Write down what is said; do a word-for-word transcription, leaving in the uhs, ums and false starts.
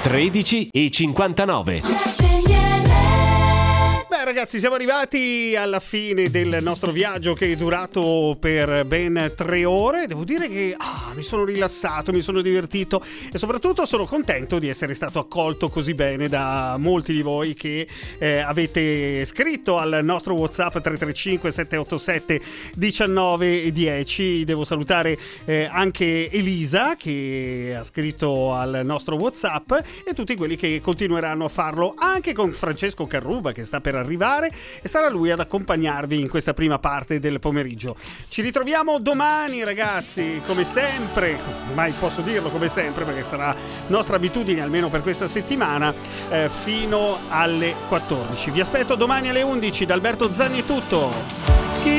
tredici e cinquantanove. Beh ragazzi, siamo arrivati alla fine del nostro viaggio che è durato per ben tre ore. Devo dire che ah, mi sono rilassato, mi sono divertito e soprattutto sono contento di essere stato accolto così bene da molti di voi che eh, avete scritto al nostro WhatsApp tre tre cinque sette otto sette uno nove uno zero. Devo salutare eh, anche Elisa che ha scritto al nostro WhatsApp e tutti quelli che continueranno a farlo, anche con Francesco Carruba che sta per arrivare e sarà lui ad accompagnarvi in questa prima parte del pomeriggio. Ci ritroviamo domani ragazzi, come sempre, ormai posso dirlo come sempre perché sarà nostra abitudine almeno per questa settimana, eh, fino alle quattordici. Vi aspetto domani alle undici. Da Alberto Zanni è tutto.